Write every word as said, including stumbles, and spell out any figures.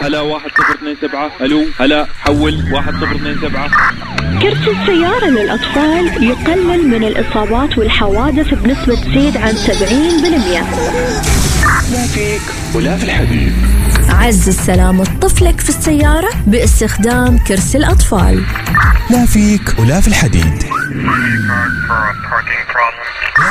هلا واحد صفر اثنين سبعة. ألو هلا حول واحد صفر اثنين سبعة. كرسي السيارة للأطفال يقلل من الإصابات والحوادث بنسبة تزيد عن سبعين بالمئة. لا فيك ولا في الحديد. عز السلامة طفلك في السيارة باستخدام كرسي الأطفال. لا فيك ولا في الحديد.